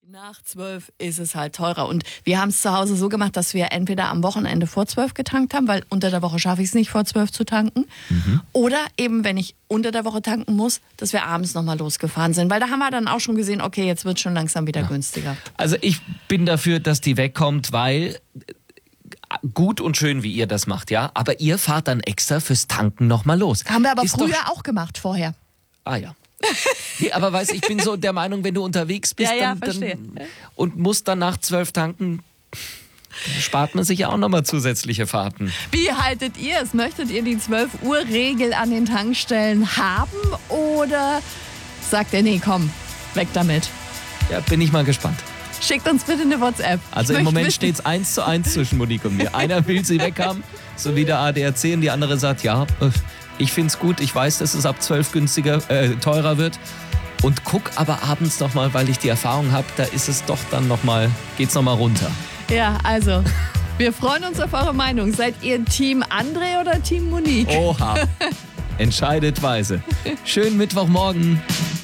Nach 12 ist es halt teurer. Und wir haben es zu Hause so gemacht, dass wir entweder am Wochenende vor 12 getankt haben, weil unter der Woche schaffe ich es nicht, vor 12 zu tanken. Oder eben, wenn ich unter der Woche tanken muss, dass wir abends nochmal losgefahren sind. Weil da haben wir dann auch schon gesehen, okay, jetzt wird es schon langsam wieder günstiger. Also ich bin dafür, dass die wegkommt, weil gut und schön, wie ihr das macht, ja. Aber ihr fahrt dann extra fürs Tanken nochmal los. Haben wir aber Ist früher auch gemacht, vorher. Ah ja. Nee, aber weißt, ich bin so der Meinung, wenn du unterwegs bist dann, und musst dann nach 12 tanken, spart man sich ja auch nochmal zusätzliche Fahrten. Wie haltet ihr es? Möchtet ihr die 12-Uhr-Regel an den Tankstellen haben oder sagt ihr, nee, komm, weg damit? Ja, bin ich mal gespannt. Schickt uns bitte eine WhatsApp. Also im Moment steht es 1:1 zwischen Monique und mir. Einer will sie weghaben, so wie der ADAC, und die andere sagt, ja, ich find's gut, ich weiß, dass es ab 12 teurer wird. Und guck aber abends nochmal, weil ich die Erfahrung habe, da ist es doch dann nochmal, geht's nochmal runter. Ja, also, wir freuen uns auf eure Meinung. Seid ihr Team André oder Team Monique? Oha, entscheidet weise. Schönen Mittwochmorgen.